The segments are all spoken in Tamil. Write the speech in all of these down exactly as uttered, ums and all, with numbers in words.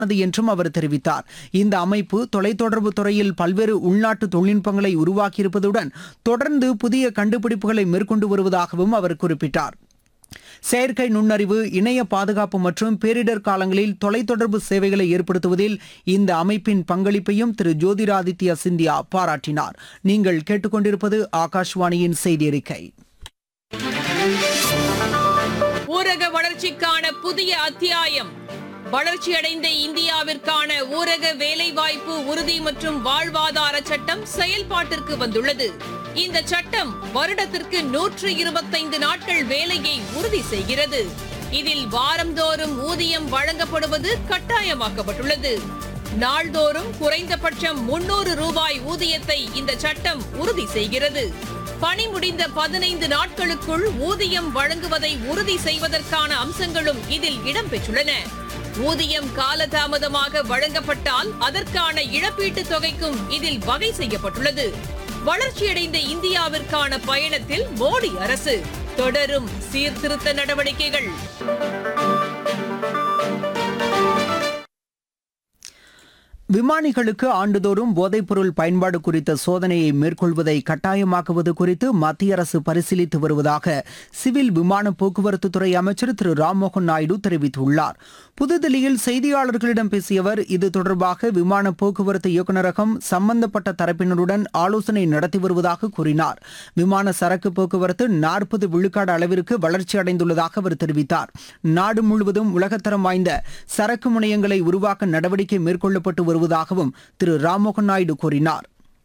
என்றும் அவர் தெரிவித்தார். இந்த அமைப்பு தொலைத்தொடர்பு துறையில் பல்வேறு உள்நாட்டு தொழில்நுட்பங்களை உருவாக்கியிருப்பதுடன் தொடர்ந்து புதிய கண்டுபிடிப்புகளை மேற்கொண்டு வருவதாகவும் அவர் குறிப்பிட்டார். செயற்கை நுண்ணறிவு, இணைய பாதுகாப்பு மற்றும் பேரிடர் காலங்களில் தொலைத்தொடர்பு சேவைகளை ஏற்படுத்துவதில் இந்த அமைப்பின் பங்களிப்பையும் திரு ஜோதிராதித்ய சிந்தியா பாராட்டினார். நீங்கள் கேட்டுக்கொண்டிருப்பது ஆகாஷ்வாணியின் செய்தி அறிக்கை. ஊரக வளர்ச்சிக்கான புதிய அத்தியாயம். வளர்ச்சியடைந்த இந்தியாவிற்கான ஊரக வேலைவாய்ப்பு உறுதி மற்றும் வாழ்வாதார சட்டம் செயல்பாட்டிற்கு வந்துள்ளது. இந்த சட்டம் வருடத்திற்கு நூற்று இருபத்தைந்து நாட்கள் வேலையை உறுதி செய்கிறது. இதில் வாரந்தோறும் ஊதியம் வழங்கப்படுவது கட்டாயமாக்கப்பட்டுள்ளது. நாள்தோறும் குறைந்தபட்சம் முன்னூறு ரூபாய் ஊதியத்தை இந்த சட்டம் உறுதி செய்கிறது. பணி முடிந்த பதினைந்து நாட்களுக்குள் ஊதியம் வழங்குவதை உறுதி செய்வதற்கான அம்சங்களும் இதில் இடம்பெற்றுள்ளன. ஊதியம் காலதாமதமாக வழங்கப்பட்டால் அதற்கான இழப்பீட்டுத் தொகைக்கும் இதில் வகை செய்யப்பட்டுள்ளது. வளர்ச்சியடைந்த இந்தியாவிற்கான பயணத்தில் மோடி அரசு தொடரும் சீர்திருத்த நடவடிக்கைகள். விமானிகளுக்கு ஆண்டுதோறும் போதைப்பொருள் பயன்பாடு குறித்த சோதனையை மேற்கொள்வதை கட்டாயமாக்குவது குறித்து மத்திய அரசு பரிசீலித்து வருவதாக சிவில் விமான போக்குவரத்துத்துறை அமைச்சர் திரு ராம்மோகன் நாயுடு தெரிவித்துள்ளார். புதுதில்லியில் செய்தியாளர்களிடம் பேசிய அவர் இது தொடர்பாக விமான போக்குவரத்து இயக்குநரகம் சம்பந்தப்பட்ட தரப்பினருடன் ஆலோசனை நடத்தி வருவதாக கூறினார். விமான சரக்கு போக்குவரத்து நாற்பது விழுக்காடு அளவிற்கு வளர்ச்சி அடைந்துள்ளதாக அவர் தெரிவித்தார். நாடு முழுவதும் உலகத்தரம் வாய்ந்த சரக்கு முனையங்களை உருவாக்க நடவடிக்கை மேற்கொள்ளப்பட்டு வருவதாகவும் திரு ராம்மோகன் நாயுடு கூறினார்.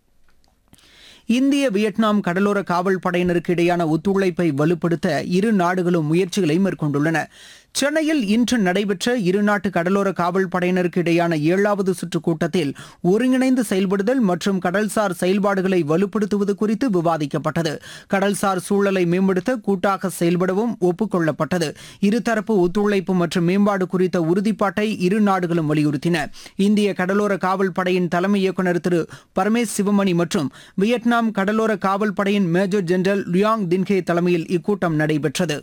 இந்திய வியட்நாம் கடலோர காவல் படையினருக்கு இடையான ஒத்துழைப்பை வலுப்படுத்த இரு நாடுகளும் முயற்சிகளை மேற்கொண்டுள்ளன. சென்னையில் இன்று நடைபெற்ற இருநாட்டு கடலோர காவல் படையினருக்கு இடையான ஏழாவது சுற்று கூட்டத்தில் ஒருங்கிணைந்து செயல்படுதல் மற்றும் கடல்சார் செயல்பாடுகளை வலுப்படுத்துவது குறித்து விவாதிக்கப்பட்டது. கடல்சார் சூழலை மேம்படுத்த கூட்டாக செயல்படவும் ஒப்புக்கொள்ளப்பட்டது. இருதரப்பு ஒத்துழைப்பு மற்றும் மேம்பாடு குறித்த உறுதிப்பாட்டை இரு நாடுகளும் வலியுறுத்தின. இந்திய கடலோர காவல் படையின் தலைமை இயக்குநர் திரு பரமேஸ் சிவமணி மற்றும் வியட்நாம் கடலோர காவல் படையின் மேஜர் ஜெனரல் லுயாங் தின்ஹே தலைமையில் இக்கூட்டம் நடைபெற்றது.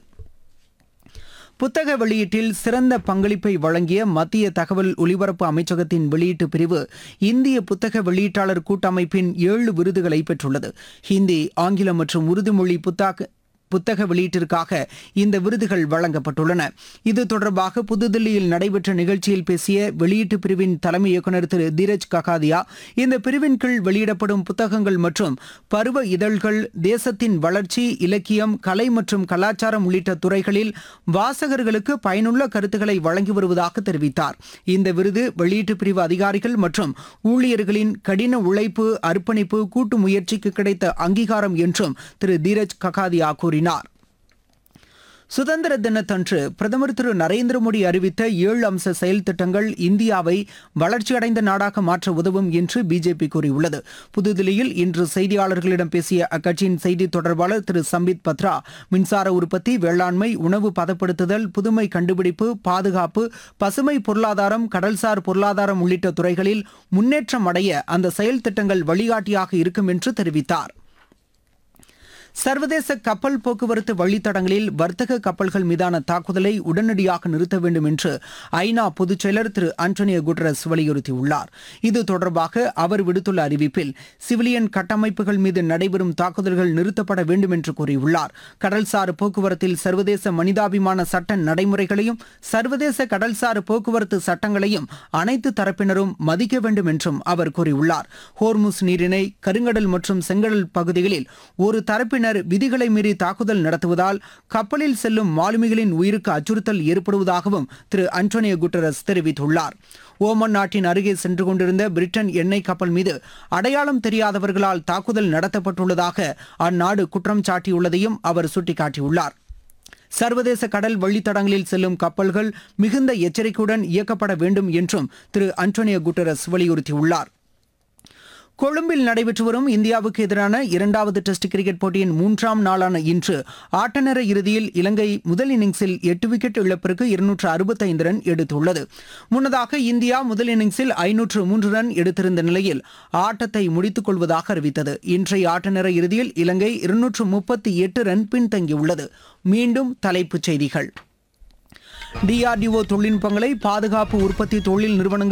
புத்தக வெளியீட்டில் சிறந்த பங்களிப்பை வழங்கிய மத்திய தகவல் ஒலிபரப்பு அமைச்சகத்தின் வெளியீட்டு பிரிவு இந்திய புத்தக வெளியீட்டாளர் கூட்டமைப்பின் ஏழு விருதுகளை பெற்றுள்ளது. ஹிந்தி, ஆங்கிலம் மற்றும் உருது மொழி புத்தக புத்தக வெளியீட்டிற்காக இந்த விருதுகள் வழங்கப்பட்டுள்ளன. இது தொடர்பாக புதுதில்லியில் நடைபெற்ற நிகழ்ச்சியில் பேசிய வெளியீட்டு பிரிவின் தலைமை இயக்குநர் திரு தீரஜ் ககாதியா, இந்த பிரிவின் கீழ் வெளியிடப்படும் புத்தகங்கள் மற்றும் பருவ இதழ்கள் தேசத்தின் வளர்ச்சி, இலக்கியம், கலை மற்றும் கலாச்சாரம் உள்ளிட்ட துறைகளில் வாசகர்களுக்கு பயனுள்ள கருத்துக்களை வழங்கி வருவதாக தெரிவித்தார். இந்த விருது வெளியீட்டு பிரிவு அதிகாரிகள் மற்றும் ஊழியர்களின் கடின உழைப்பு, அர்ப்பணிப்பு, கூட்டு முயற்சிக்கு கிடைத்த அங்கீகாரம் என்றும் திரு தீரஜ் ககாதியா கூறினார். சுதந்திர தினத்தன்று பிரதமர் திரு நரேந்திர மோடி அறிவித்த ஏழு அம்ச செயல் திட்டங்கள் இந்தியாவை வளர்ச்சியடைந்த நாடாக மாற்ற உதவும் என்று பிஜேபி கூறியுள்ளது. புதுதில்லியில் இன்று செய்தியாளர்களிடம் பேசிய அக்கட்சியின் செய்தி தொடர்பாளர் திரு சம்பித் பத்ரா, மின்சார உற்பத்தி, வேளாண்மை, உணவு பதப்படுத்துதல், புதுமை கண்டுபிடிப்பு, பாதுகாப்பு, பசுமை பொருளாதாரம், கடல்சார் பொருளாதாரம் உள்ளிட்ட துறைகளில் முன்னேற்றம் அடைய அந்த செயல் திட்டங்கள் வழிகாட்டியாக இருக்கும் என்று தெரிவித்தார். சர்வதேச கப்பல் போக்குவரத்து வழித்தடங்களில் வர்த்தக கப்பல்கள் மீதான தாக்குதலை உடனடியாக நிறுத்த வேண்டும் என்று ஐநா பொதுச் செயலர் திரு ஆண்டனியோ குட்டரஸ் வலியுறுத்தியுள்ளார். இது தொடர்பாக அவர் விடுத்துள்ள அறிவிப்பில் சிவிலியன் கட்டமைப்புகள் மீது நடைபெறும் தாக்குதல்கள் நிறுத்தப்பட வேண்டும் என்று கூறியுள்ளார். கடல்சார் போக்குவரத்தில் சர்வதேச மனிதாபிமான சட்ட நடைமுறைகளையும் சர்வதேச கடல்சார் போக்குவரத்து சட்டங்களையும் அனைத்து தரப்பினரும் மதிக்க வேண்டும் என்றும் அவர் கூறியுள்ளார். ஹோர்முஸ் நீரிணை, கருங்கடல் மற்றும் செங்கடல் பகுதிகளில் ஒரு தரப்பினர் விதிகளை மீறி தாக்குதல் நடத்துவதால் கப்பலில் செல்லும் மாலுமிகளின் உயிருக்கு அச்சுறுத்தல் ஏற்படுவதாகவும் திரு ஆண்டனியோ குட்டரஸ் தெரிவித்துள்ளார். ஓமன் நாட்டின் அருகே சென்று கொண்டிருந்த பிரிட்டன் எண்ணெய் கப்பல் மீது அடையாளம் தெரியாதவர்களால் தாக்குதல் நடத்தப்பட்டுள்ளதாக அந்நாடு குற்றம் சாட்டியுள்ளதையும் அவர் சுட்டிக்காட்டியுள்ளார். சர்வதேச கடல் வழித்தடங்களில் செல்லும் கப்பல்கள் மிகுந்த எச்சரிக்கையுடன் இயக்கப்பட வேண்டும் என்றும் திரு ஆண்டனியோ குட்டரஸ் வலியுறுத்தியுள்ளார். கொழும்பில் நடைபெற்று வரும் இந்தியாவுக்கு எதிரான இரண்டாவது டெஸ்ட் கிரிக்கெட் போட்டியின் மூன்றாம் நாளான இன்று ஆட்டநேர இறுதியில் இலங்கை முதல் இன்னிங்ஸில் எட்டு விக்கெட் இழப்பிற்கு இருநூற்று அறுபத்தைந்து ரன் எடுத்துள்ளது. முன்னதாக இந்தியா முதல் இன்னிங்ஸில் ஐநூற்று மூன்று ரன் எடுத்திருந்த நிலையில் ஆட்டத்தை முடித்துக் கொள்வதாக அறிவித்தது. இன்றைய ஆட்டநேர இறுதியில் இலங்கை இருநூற்று முப்பத்தி எட்டு ரன் பின்தங்கியுள்ளது. மீண்டும் தலைப்புச் செய்திகள். டிஆர்டிஓ தொழில்நுட்பங்களை பாதுகாப்பு உற்பத்தி தொழில் நிறுவனங்கள்